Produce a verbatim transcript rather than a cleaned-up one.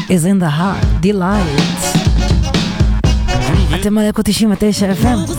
is in the heart, delight. אתם על אקו תשעים ותשע אף אם.